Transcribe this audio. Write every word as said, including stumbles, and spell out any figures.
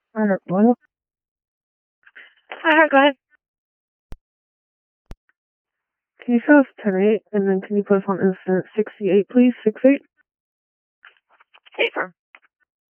Alright, well. Alright, go ahead. Can you show us ten eight, and then can you put us on incident sixty-eight, please? six eight? Hey, firm.